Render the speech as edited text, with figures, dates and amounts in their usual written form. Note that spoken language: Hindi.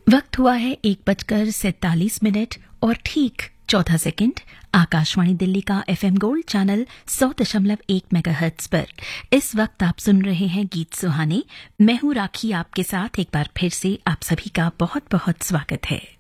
वक्त हुआ है 1:47 और ठीक 14 सेकंड। आकाशवाणी दिल्ली का एफएम गोल्ड चैनल 100.1 मेगाहर्ट्ज पर इस वक्त आप सुन रहे हैं गीत सुहाने। मैं हूं राखी, आपके साथ एक बार फिर से आप सभी का बहुत बहुत स्वागत है।